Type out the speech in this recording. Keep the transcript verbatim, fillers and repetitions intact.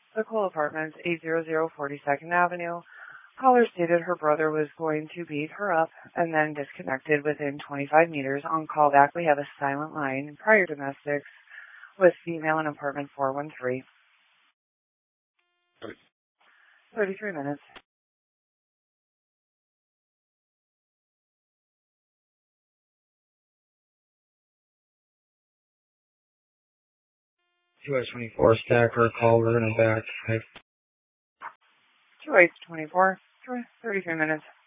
The Cole Apartments, eight hundred forty-second Avenue. Caller stated her brother was going to beat her up and then disconnected within twenty-five meters. On callback, we have a silent line. Prior domestics with female in apartment four one three. thirty-three minutes. two H twenty-four, Stacker, Culver, and back. two H twenty-four, thirty-three minutes.